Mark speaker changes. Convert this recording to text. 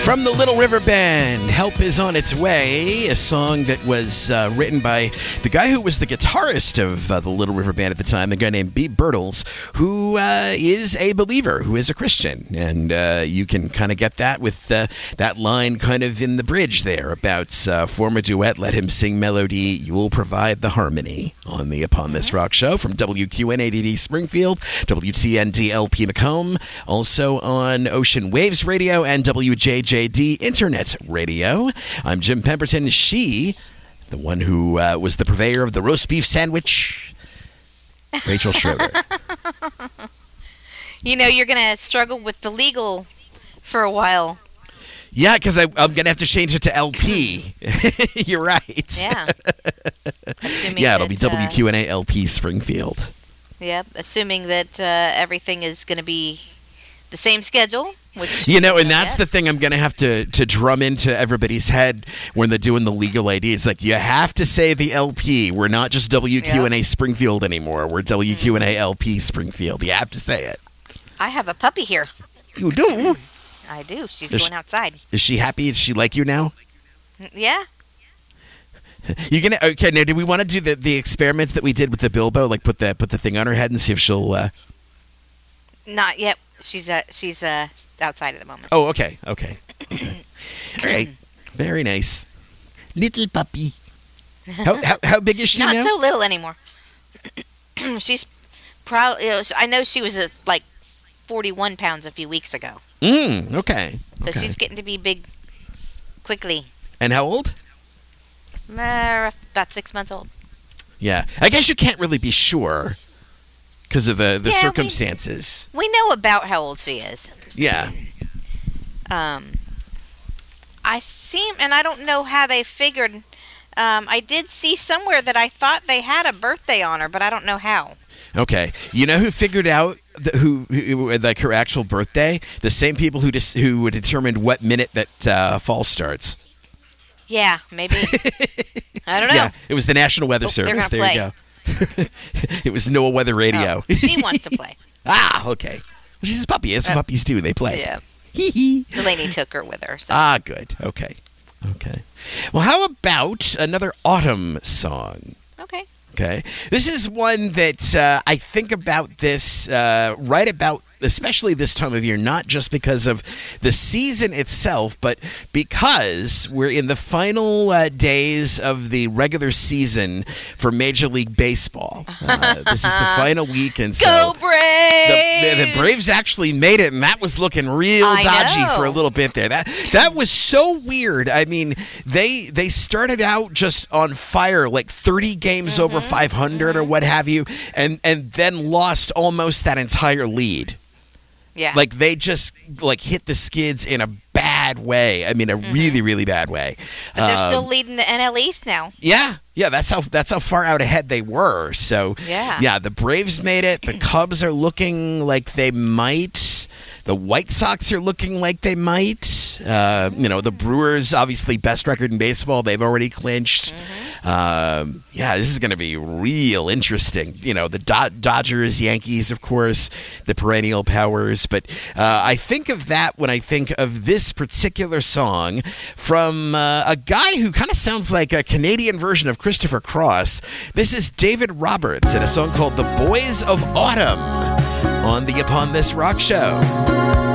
Speaker 1: From the Little River Band, Help Is On Its Way, a song that was written by the guy who was the guitarist of the Little River Band at the time, a guy named Beeb Birtles, who is a believer, who is a Christian. And you can kind of get that with that line kind of in the bridge there about form a duet, let him sing melody, you'll provide the harmony on the Upon This Rock show from WQNADD Springfield, WTND LP Macomb, also on Ocean Waves Radio and WJJD Internet Radio. I'm Jim Pemberton. She, the one who was the purveyor of the roast beef sandwich, Rachel Schroeder.
Speaker 2: You know, you're going to struggle with the legal for a while.
Speaker 1: Yeah, because I'm going to have to change it to LP. You're right.
Speaker 2: Yeah.
Speaker 1: Yeah, it'll be WQNA LP Springfield.
Speaker 2: Yep, assuming that everything is going to be the same schedule. Which,
Speaker 1: you know, and that's the thing I'm going to have to drum into everybody's head when they're doing the legal ID. It's like, you have to say the LP. We're not just WQNA Springfield anymore. We're WQNA LP Springfield. You have to say it.
Speaker 2: I have a puppy here.
Speaker 1: You do?
Speaker 2: I do. She's going outside.
Speaker 1: Is she happy? Does she like you now?
Speaker 2: Yeah.
Speaker 1: You gonna okay? Now, do we want to do the experiment that we did with the Bilbo? Like put the thing on her head and see if she'll.
Speaker 2: Not yet. She's outside at the moment.
Speaker 1: Oh, okay. All right. Very nice. Little puppy. How big is she now?
Speaker 2: Not so little anymore. She's probably. I know she was like 41 pounds a few weeks ago.
Speaker 1: Okay.
Speaker 2: So she's getting to be big quickly.
Speaker 1: And how old?
Speaker 2: About 6 months old.
Speaker 1: Yeah. I guess you can't really be sure because of the circumstances.
Speaker 2: We know about how old she is.
Speaker 1: Yeah.
Speaker 2: And I don't know how they figured. I did see somewhere that I thought they had a birthday on her, but I don't know how.
Speaker 1: Okay. You know who figured out who like her actual birthday? The same people who determined what minute that fall starts.
Speaker 2: Yeah, maybe. I don't know.
Speaker 1: Yeah, it was the National Weather Service. There you go. It was NOAA Weather Radio.
Speaker 2: Oh, she wants to play.
Speaker 1: Okay. Well, she's a puppy. That's what puppies do. They play.
Speaker 2: Yeah. Delaney took her with her. So.
Speaker 1: Good. Okay. Well, how about another autumn song? Okay. This is one that I think about this right about, especially this time of year, not just because of the season itself, but because we're in the final days of the regular season for Major League Baseball. This is the final week, and so
Speaker 2: Go Braves!
Speaker 1: The Braves actually made it, and that was looking real dodgy for a little bit there. That was so weird. I mean, they started out just on fire, like 30 games over 500 or what have you, and then lost almost that entire lead.
Speaker 2: Yeah.
Speaker 1: Like they just hit the skids in a bad way. I mean, a really, really bad way.
Speaker 2: But they're still leading the NL East now.
Speaker 1: Yeah. That's how far out ahead they were. So yeah, the Braves made it. The Cubs are looking like they might. The White Sox are looking like they might. The Brewers, obviously best record in baseball. They've already clinched. This is going to be real interesting. The Dodgers, Yankees, of course, the perennial powers. But I think of that when I think of this particular song from a guy who kind of sounds like a Canadian version of Christopher Cross. This is David Roberts in a song called The Boys of Autumn on the Upon This Rock show.